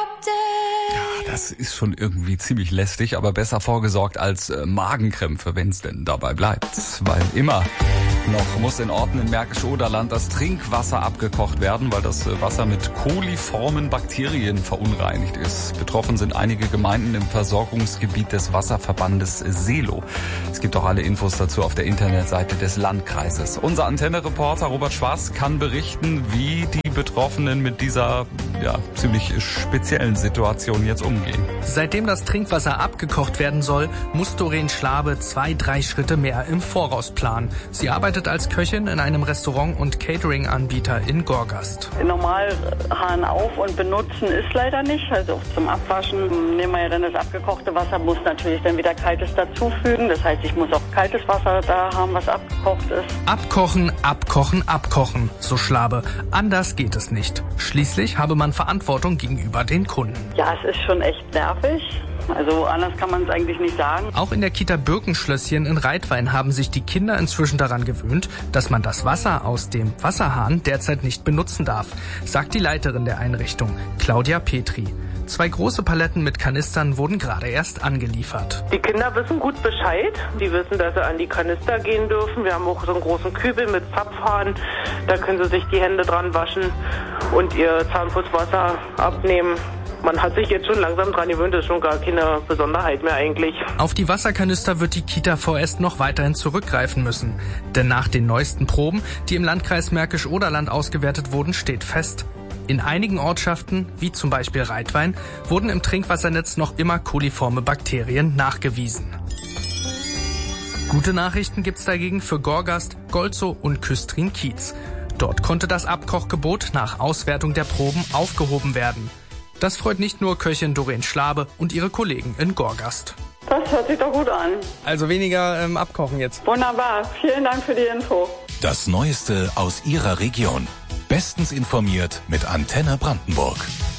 Das ist schon irgendwie ziemlich lästig, aber besser vorgesorgt als Magenkrämpfe, wenn es denn dabei bleibt. Weil immer noch muss in Orten im Märkisch-Oderland das Trinkwasser abgekocht werden, weil das Wasser mit koliformen Bakterien verunreinigt ist. Betroffen sind einige Gemeinden im Versorgungsgebiet des Wasserverbandes Seelow. Es gibt auch alle Infos dazu auf der Internetseite des Landkreises. Unser Antenne-Reporter Robert Schwarz kann berichten, wie die Betroffenen mit dieser ziemlich speziellen Situation jetzt umgehen. Seitdem das Trinkwasser abgekocht werden soll, muss Doreen Schlabe 2-3 Schritte mehr im Voraus planen. Sie arbeitet als Köchin in einem Restaurant- und Catering-Anbieter in Gorgast. Normal Hahn auf und benutzen ist leider nicht. Also zum Abwaschen nehmen wir ja dann das abgekochte Wasser, muss natürlich dann wieder kaltes dazufügen. Das heißt, ich muss auch kaltes Wasser da haben, was abgekocht ist. Abkochen, abkochen, abkochen, so Schlabe. Anders geht es nicht. Schließlich habe man Verantwortung gegenüber den Kunden. Ja, es ist schon echt nervig. Also anders kann man es eigentlich nicht sagen. Auch in der Kita Birkenschlösschen in Reitwein haben sich die Kinder inzwischen daran gewöhnt, dass man das Wasser aus dem Wasserhahn derzeit nicht benutzen darf, sagt die Leiterin der Einrichtung, Claudia Petri. 2 große Paletten mit Kanistern wurden gerade erst angeliefert. Die Kinder wissen gut Bescheid. Die wissen, dass sie an die Kanister gehen dürfen. Wir haben auch so einen großen Kübel mit Zapfhahn. Da können sie sich die Hände dran waschen und ihr Zahnputzwasser abnehmen. Man hat sich jetzt schon langsam dran gewöhnt, das ist schon gar keine Besonderheit mehr eigentlich. Auf die Wasserkanister wird die Kita vorerst noch weiterhin zurückgreifen müssen. Denn nach den neuesten Proben, die im Landkreis Märkisch-Oderland ausgewertet wurden, steht fest: In einigen Ortschaften, wie zum Beispiel Reitwein, wurden im Trinkwassernetz noch immer koliforme Bakterien nachgewiesen. Gute Nachrichten gibt's dagegen für Gorgast, Golzow und Küstrin-Kiez. Dort konnte das Abkochgebot nach Auswertung der Proben aufgehoben werden. Das freut nicht nur Köchin Doreen Schlabe und ihre Kollegen in Gorgast. Das hört sich doch gut an. Also weniger abkochen jetzt. Wunderbar. Vielen Dank für die Info. Das Neueste aus Ihrer Region. Bestens informiert mit Antenne Brandenburg.